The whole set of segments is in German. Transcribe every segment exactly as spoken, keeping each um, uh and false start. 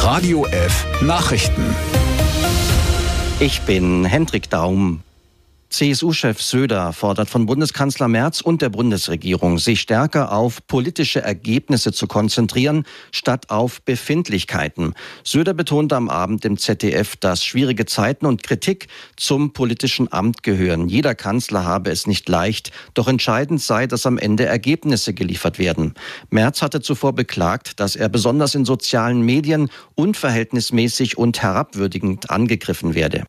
Radio F Nachrichten. Ich bin Hendrik Daum. C S U-Chef Söder fordert von Bundeskanzler Merz und der Bundesregierung, sich stärker auf politische Ergebnisse zu konzentrieren, statt auf Befindlichkeiten. Söder betonte am Abend im Z D F, dass schwierige Zeiten und Kritik zum politischen Amt gehören. Jeder Kanzler habe es nicht leicht, doch entscheidend sei, dass am Ende Ergebnisse geliefert werden. Merz hatte zuvor beklagt, dass er besonders in sozialen Medien unverhältnismäßig und herabwürdigend angegriffen werde.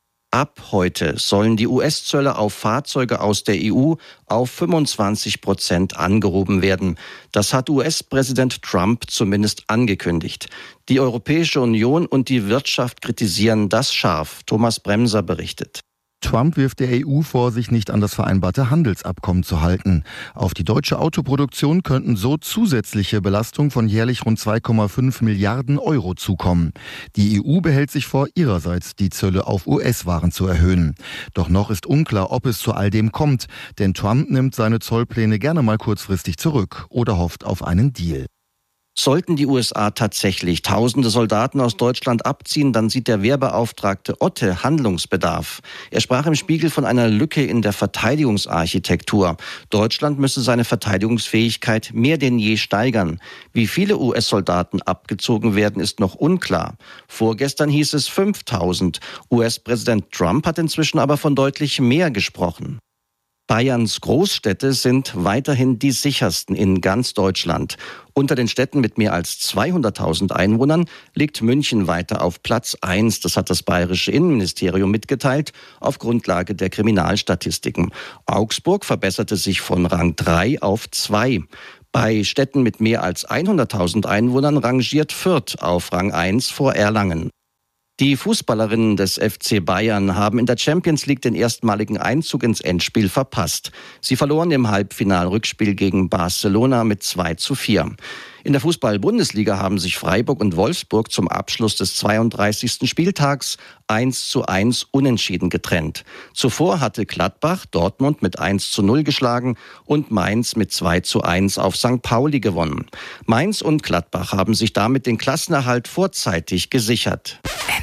Ab heute sollen die U S-Zölle auf Fahrzeuge aus der E U auf fünfundzwanzig Prozent angehoben werden. Das hat U S-Präsident Trump zumindest angekündigt. Die Europäische Union und die Wirtschaft kritisieren das scharf. Thomas Bremser berichtet. Trump wirft der E U vor, sich nicht an das vereinbarte Handelsabkommen zu halten. Auf die deutsche Autoproduktion könnten so zusätzliche Belastungen von jährlich rund zwei Komma fünf Milliarden Euro zukommen. Die E U behält sich vor, ihrerseits die Zölle auf U S-Waren zu erhöhen. Doch noch ist unklar, ob es zu all dem kommt, denn Trump nimmt seine Zollpläne gerne mal kurzfristig zurück oder hofft auf einen Deal. Sollten die U S A tatsächlich tausende Soldaten aus Deutschland abziehen, dann sieht der Wehrbeauftragte Otte Handlungsbedarf. Er sprach im Spiegel von einer Lücke in der Verteidigungsarchitektur. Deutschland müsse seine Verteidigungsfähigkeit mehr denn je steigern. Wie viele U S-Soldaten abgezogen werden, ist noch unklar. Vorgestern hieß es fünftausend. U S-Präsident Trump hat inzwischen aber von deutlich mehr gesprochen. Bayerns Großstädte sind weiterhin die sichersten in ganz Deutschland. Unter den Städten mit mehr als zweihunderttausend Einwohnern liegt München weiter auf Platz eins. Das hat das bayerische Innenministerium mitgeteilt, auf Grundlage der Kriminalstatistiken. Augsburg verbesserte sich von Rang drei auf zwei. Bei Städten mit mehr als hunderttausend Einwohnern rangiert Fürth auf Rang eins vor Erlangen. Die Fußballerinnen des F C Bayern haben in der Champions League den erstmaligen Einzug ins Endspiel verpasst. Sie verloren im Halbfinalrückspiel gegen Barcelona mit zwei zu vier. In der Fußball-Bundesliga haben sich Freiburg und Wolfsburg zum Abschluss des zweiunddreißigsten Spieltags eins zu eins unentschieden getrennt. Zuvor hatte Gladbach Dortmund mit eins zu null geschlagen und Mainz mit zwei zu eins auf Sankt Pauli gewonnen. Mainz und Gladbach haben sich damit den Klassenerhalt vorzeitig gesichert.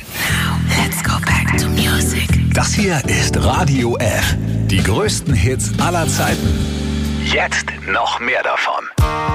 Let's go back to music. Das hier ist Radio F. Die größten Hits aller Zeiten. Jetzt noch mehr davon.